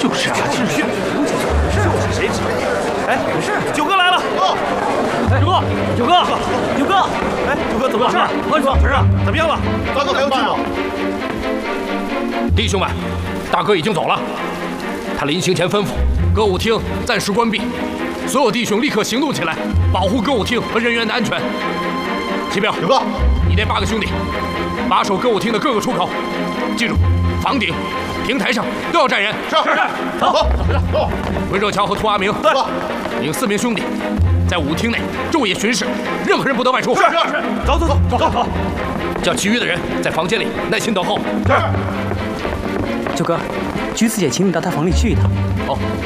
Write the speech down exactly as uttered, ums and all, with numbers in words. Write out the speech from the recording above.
就是啊，秩序，就是谁指挥？哎，没事，九哥来了。哦，九哥，九哥，九哥，哎，九哥怎么回事？快说，不是怎么样了？ 大哥还要去吗？ 弟兄们，大哥已经走了。他临行前吩咐，歌舞厅暂时关闭，所有弟兄立刻行动起来，保护歌舞厅和人员的安全。启彪， 九哥， 你那八个兄弟把守歌舞厅的各个出口，记住，房顶、平台上都要站人。 是是，走走。 温热桥和涂阿明， 对， 领四名兄弟在舞厅内昼夜巡视，任何人不得外出。 是是是，走走走走走。 叫其余的人在房间里耐心等候。 是。 九哥，菊子姐请你到她房里去一趟。 好。